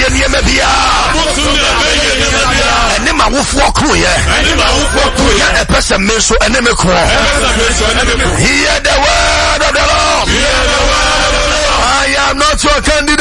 bɛyɛ nneɛma biara ɛne ma wofoɔ kroyɛ yɛ ɛpɛ sɛ me nso ɛne me korɔ. Hear the word of the Lord. I am not your candidate.